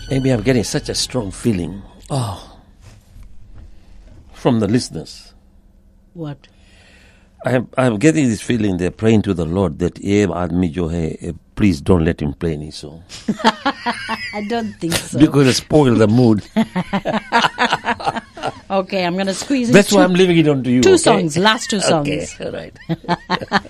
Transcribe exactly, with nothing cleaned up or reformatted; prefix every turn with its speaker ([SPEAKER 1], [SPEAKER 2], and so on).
[SPEAKER 1] Maybe I'm getting such a strong feeling. Oh, from the listeners.
[SPEAKER 2] What?
[SPEAKER 1] I'm, I'm getting this feeling they're praying to the Lord that eh, aadmi jo hai, eh, please don't let him play any song.
[SPEAKER 2] I don't think so.
[SPEAKER 1] Because it spoils the mood.
[SPEAKER 2] Okay, I'm going to squeeze in
[SPEAKER 1] That's
[SPEAKER 2] two,
[SPEAKER 1] why I'm leaving it on to you.
[SPEAKER 2] two
[SPEAKER 1] okay?
[SPEAKER 2] songs, last two songs.
[SPEAKER 1] Okay, all right.